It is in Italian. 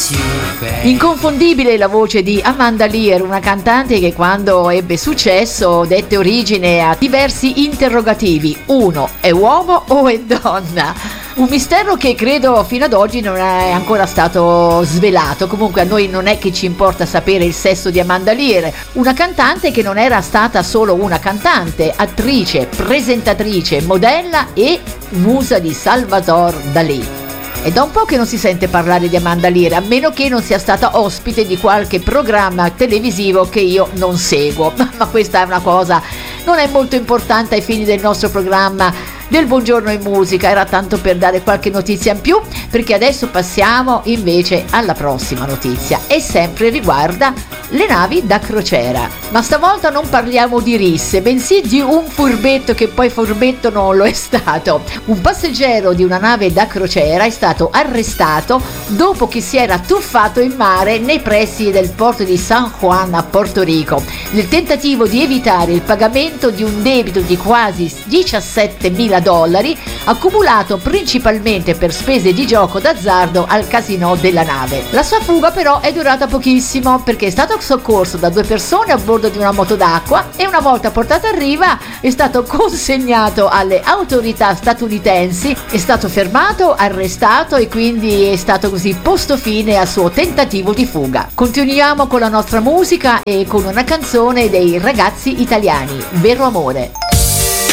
Inconfondibile la voce di Amanda Lear, una cantante che quando ebbe successo dette origine a diversi interrogativi: uno, è uomo o è donna? Un mistero che credo fino ad oggi non è ancora stato svelato. Comunque a noi non è che ci importa sapere il sesso di Amanda Lear, una cantante che non era stata solo una cantante, attrice, presentatrice, modella e musa di Salvador Dalì. È da un po' che non si sente parlare di Amanda Lear, a meno che non sia stata ospite di qualche programma televisivo che io non seguo, ma questa è una cosa, non è molto importante ai fini del nostro programma del Buongiorno in Musica. Era tanto per dare qualche notizia in più, perché adesso passiamo invece alla prossima notizia e sempre riguarda le navi da crociera. Ma stavolta non parliamo di risse, bensì di un furbetto che poi furbetto non lo è stato. Un passeggero di una nave da crociera è stato arrestato dopo che si era tuffato in mare nei pressi del porto di San Juan a Porto Rico, nel tentativo di evitare il pagamento di un debito di quasi $17.000 accumulato principalmente per spese di gioco d'azzardo al casino della nave. La sua fuga però è durata pochissimo, perché è stato soccorso da 2 persone a bordo di una moto d'acqua e una volta portato a riva è stato consegnato alle autorità statunitensi, è stato fermato, arrestato e quindi è stato così posto fine al suo tentativo di fuga. Continuiamo con la nostra musica e con una canzone dei Ragazzi Italiani, Vero Amore.